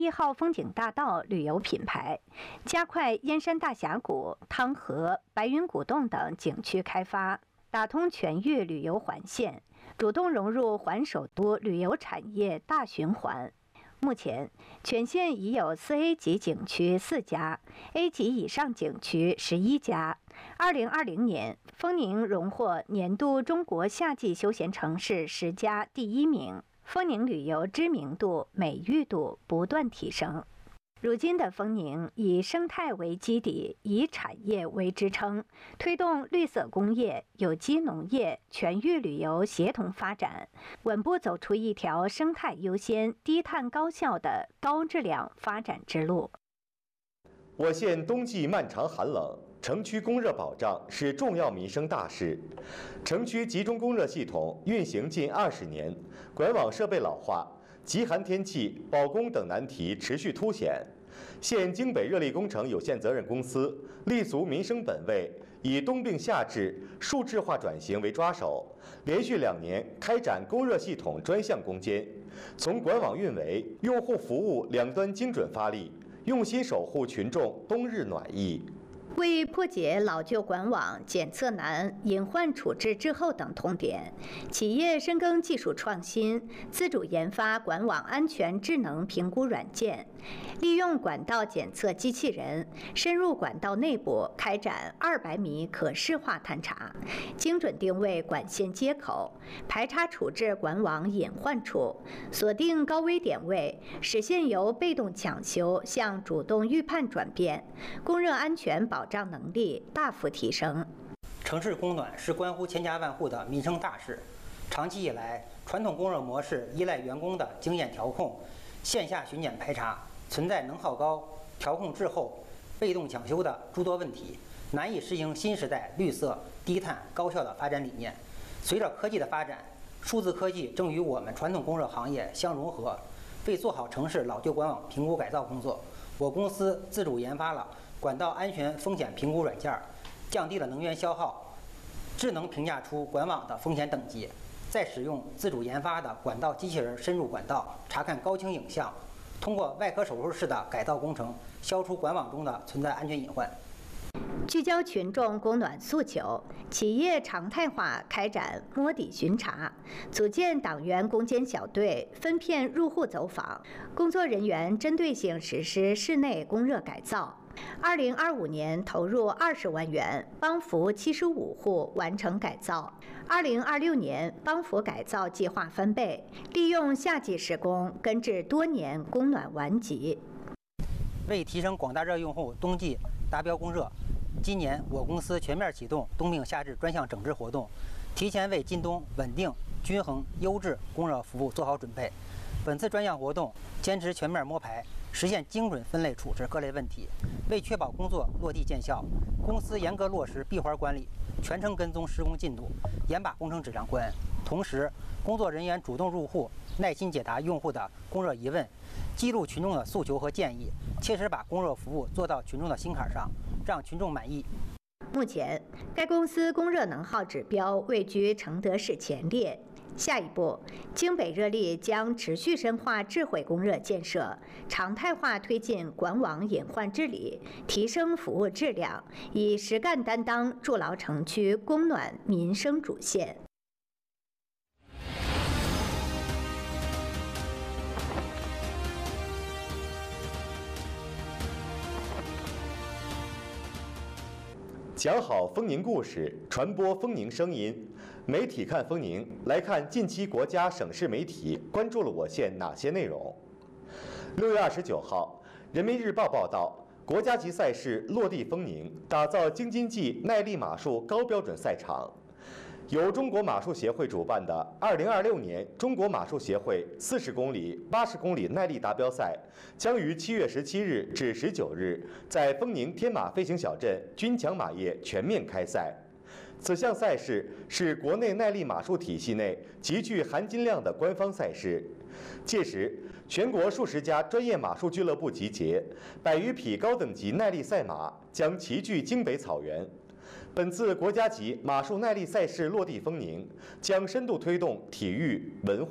1号风景大道旅游品牌，加快燕山大峡谷、汤河、白云古洞等景区开发，打通全域旅游环线，主动融入环首都旅游产业大循环。目前，全县已有4A 级景区4家，A 级以上景区11家。2020年，丰宁荣获年度中国夏季休闲城市10家第1名。丰宁旅游知名度、美誉度不断提升。如今的丰宁以生态为基底，以产业为支撑，推动绿色工业、有机农业、全域旅游协同发展，稳步走出一条生态优先、低碳高效的高质量发展之路。 我县冬季漫长寒冷，城区供热保障是重要民生大事。城区集中供热系统运行近20年，管网设备老化，极寒天气、保供等难题持续凸显。县京北热力工程有限责任公司立足民生本位，以冬病夏治、数字化转型为抓手，连续2年开展供热系统专项攻坚，从管网运维、用户服务两端精准发力，用心守护群众冬日暖意。 为破解老旧管网检测难、隐患处置滞后等痛点，企业深耕技术创新，自主研发管网安全智能评估软件，利用管道检测机器人深入管道内部开展200米可视化探查，精准定位管线接口，排查处置管网隐患处，锁定高危点位，使现由被动抢修向主动预判转变，供热安全保障能力大幅提升。 城市供暖是关乎千家万户的民生大事。长期以来，传统供热模式依赖员工的经验调控、线下巡检排查，存在能耗高、调控滞后、被动抢修的诸多问题，难以实行新时代绿色、低碳、高效的发展理念。随着科技的发展，数字科技正与我们传统供热行业相融合。为做好城市老旧管网评估改造工作，我公司自主研发了管道安全风险评估软件，降低了能源消耗，智能评价出管网的风险等级，再使用自主研发的管道机器人深入管道查看高清影像，通过外科手术式的改造工程，消除管网中的存在安全隐患。 聚焦群众供暖诉求，企业常态化开展摸底巡查，组建党员攻坚小队，分片入户走访，工作人员针对性实施室内供热改造。2025年投入20万元，帮扶75户完成改造。2026年帮扶改造计划翻倍，利用夏季施工根治多年供暖顽疾。 为提升广大热用户冬季达标供热，今年我公司全面启动冬病夏治专项整治活动，提前为今冬稳定、均衡、优质供热服务做好准备。本次专项活动坚持全面摸排，实现精准分类处置各类问题。为确保工作落地见效，公司严格落实闭环管理，全程跟踪施工进度，严把工程质量关。同时，工作人员主动入户，耐心解答用户的供热疑问，记录群众的诉求和建议，切实把供热服务做到群众的心坎上，让群众满意。 目前，该公司供热能耗指标位居承德市前列。下一步，京北热力将持续深化智慧供热建设，常态化推进管网隐患治理，提升服务质量，以实干担当筑牢城区供暖民生主线。 讲好丰宁故事，传播丰宁声音。媒体看丰宁，来看近期国家省市媒体关注了我县哪些内容。6月29号，《人民日报》报道，国家级赛事落地丰宁，打造京津冀耐力马术高标准赛场。由中国马术协会主办的2026年中国马术协会40公里、80公里耐力达标赛将于7月17日至19日在丰宁天马飞行小镇军强马业全面开赛。此项赛事是国内耐力马术体系内极具含金量的官方赛事。届时，全国数十家专业马术俱乐部集结，100余匹高等级耐力赛马将齐聚京北草原。本次国家级马术耐力赛事落地丰宁，将深度推动体育、文化、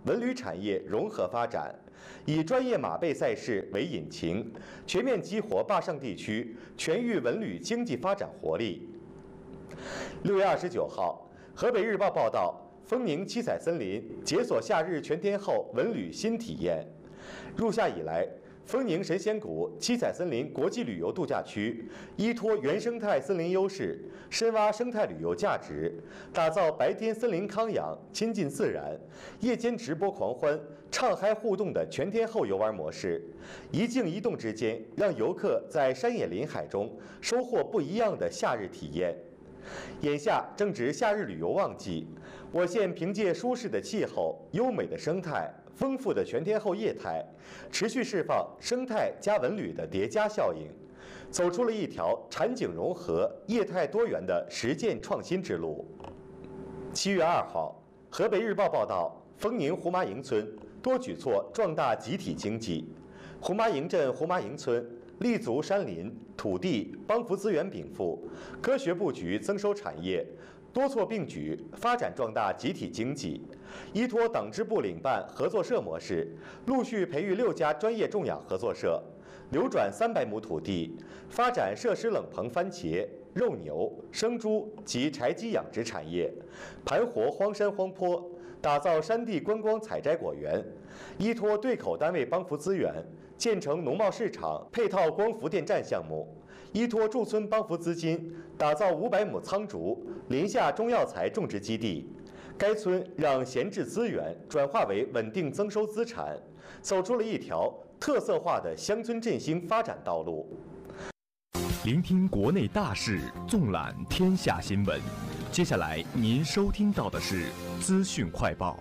文旅产业融合发展，以专业马背赛事为引擎，全面激活坝上地区全域文旅经济发展活力。6月29号，河北日报报道，丰宁七彩森林解锁夏日全天候文旅新体验。入夏以来，丰宁神仙谷七彩森林国际旅游度假区依托原生态森林优势，深挖生态旅游价值，打造白天森林康养、亲近自然，夜间直播狂欢、畅嗨互动的全天候游玩模式。一静一动之间，让游客在山野林海中收获不一样的夏日体验。眼下正值夏日旅游旺季，我县凭借舒适的气候、优美的生态、丰富的全天候业态，持续释放生态加文旅的叠加效应，走出了一条产景融合、业态多元的实践创新之路。7月2号，河北日报报道，丰宁胡麻营村多举措壮大集体经济。胡麻营镇胡麻营村立足山林、土地，帮扶资源禀赋，科学布局增收产业，多措并举，发展壮大集体经济。依托党支部领办合作社模式，陆续培育6家专业种养合作社，流转300亩土地，发展设施冷棚番茄、肉牛、生猪及柴鸡养殖产业，盘活荒山荒坡，打造山地观光采摘果园。依托对口单位帮扶资源，建成农贸市场配套光伏电站项目。依托驻村帮扶资金，打造500亩苍竹林下中药材种植基地。该村让闲置资源转化为稳定增收资产，走出了一条特色化的乡村振兴发展道路。 聆听国内大事，纵览天下新闻。接下来您收听到的是资讯快报。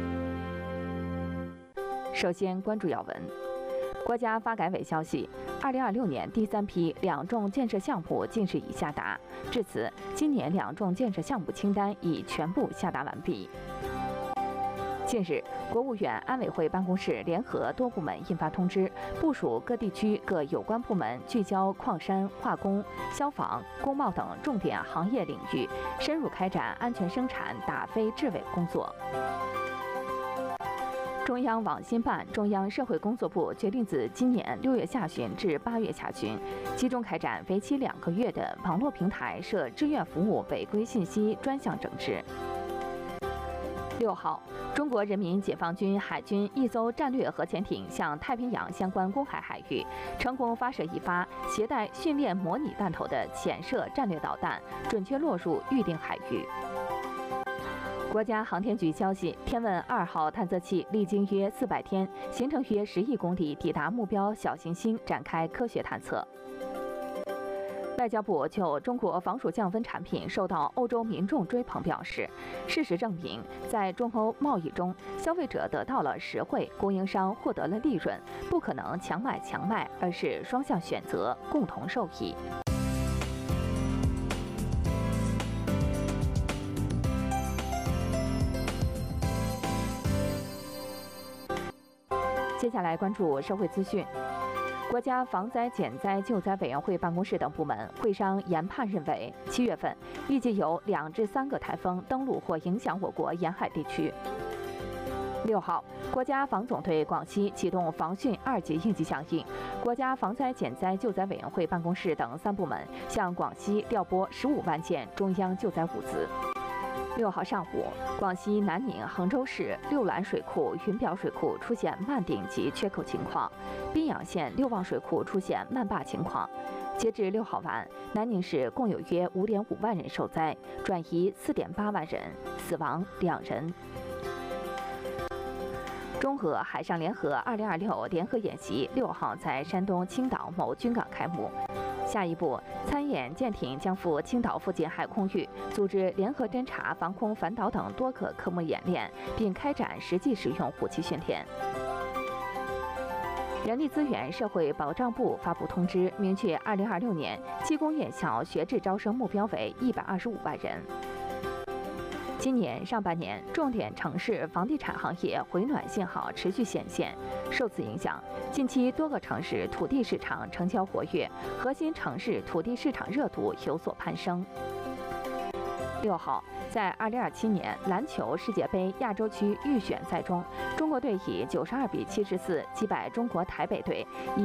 首先关注要闻。国家发改委消息，2026年第3批两重建设项目近日已下达，至此，今年两重建设项目清单已全部下达完毕。近日，国务院安委会办公室联合多部门印发通知，部署各地区各有关部门聚焦矿山、化工、消防、工贸等重点行业领域，深入开展安全生产打非治伪工作。中央网信办、中央社会工作部决定自今年6月下旬至8月下旬，集中开展为期2个月的网络平台涉志愿服务违规信息专项整治。6号，中国人民解放军海军一艘战略核潜艇向太平洋相关公海海域成功发射一发携带训练模拟弹头的潜射战略导弹，准确落入预定海域。国家航天局消息，天问2号探测器历经约400天，行程约10亿公里，抵达目标小行星，展开科学探测。外交部就中国防暑降温产品受到欧洲民众追捧表示，事实证明，在中欧贸易中，消费者得到了实惠，供应商获得了利润，不可能强买强卖，而是双向选择，共同受益。接下来关注社会资讯。国家防灾减灾救灾委员会办公室等部门会商研判认为，7月份预计有2至3个台风登陆或影响我国沿海地区。6号，国家防总队广西启动防汛2级应急响应，国家防灾减灾救灾委员会办公室等3部门向广西调拨15万件中央救灾物资。6号上午，广西南宁、衡州市六兰水库、云表水库出现漫顶及缺口情况，宾阳县六旺水库出现漫坝情况。截至6号晚，南宁市共有约5.5万人受灾，转移4.8万人，死亡2人。中俄海上联合2026联合演习6号在山东青岛某军港开幕。下一步，参演舰艇将赴青岛附近海空域，组织联合侦察、防空、反导等多个科目演练，并开展实际使用武器训练。人力资源社会保障部发布通知，明确2026年技工院校学制招生目标为125万人。今年上半年，重点城市房地产行业回暖信号持续显现。受此影响，近期多个城市土地市场成交活跃，核心城市土地市场热度有所攀升。 6号，在2027年篮球世界杯亚洲区预选赛中，中国队以92比74击败中国台北队，以